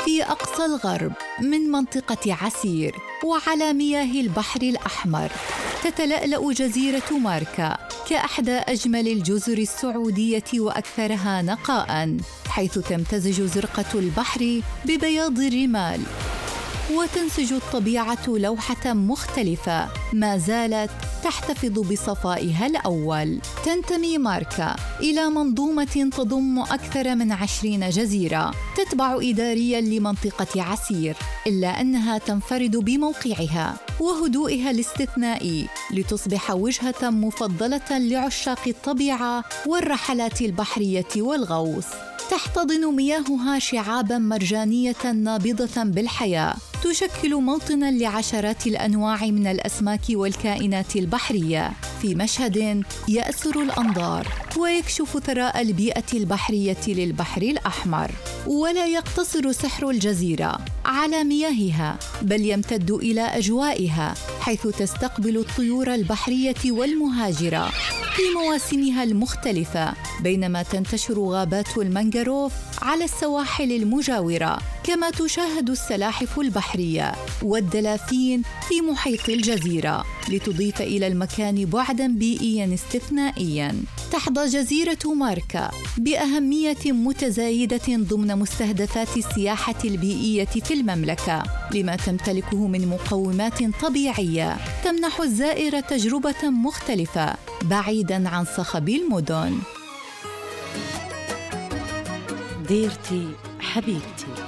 في أقصى الغرب من منطقة عسير وعلى مياه البحر الأحمر، تتلألأ جزيرة ماركا كأحدى أجمل الجزر السعودية وأكثرها نقاءً، حيث تمتزج زرقة البحر ببياض الرمال، وتنسج الطبيعة لوحة مختلفة ما زالت تحتفظ بصفائها الأول. تنتمي ماركا إلى منظومة تضم أكثر من 20 جزيرة تتبع إدارياً لمنطقة عسير، إلا أنها تنفرد بموقعها وهدوئها الاستثنائي لتصبح وجهة مفضلة لعشاق الطبيعة والرحلات البحرية والغوص. تحتضن مياهها شعاباً مرجانية نابضة بالحياة، تشكل موطناً لعشرات الأنواع من الأسماك والكائنات البحرية، في مشهد يأسر الأنظار ويكشف ثراء البيئة البحرية للبحر الأحمر. ولا يقتصر سحر الجزيرة على مياهها، بل يمتد إلى أجوائها، حيث تستقبل الطيور البحرية والمهاجرة في مواسمها المختلفة، بينما تنتشر غابات المانجروف على السواحل المجاورة، كما تشاهد السلاحف البحرية والدلافين في محيط الجزيرة، لتضيف إلى المكان بعداً بيئياً استثنائياً. تحظى جزيرة ماركا بأهمية متزايدة ضمن مستهدفات السياحة البيئية في المملكة، لما تمتلكه من مقومات طبيعية تمنح الزائر تجربة مختلفة بعيداً عن صخب المدن. ديرتي حبيبتي.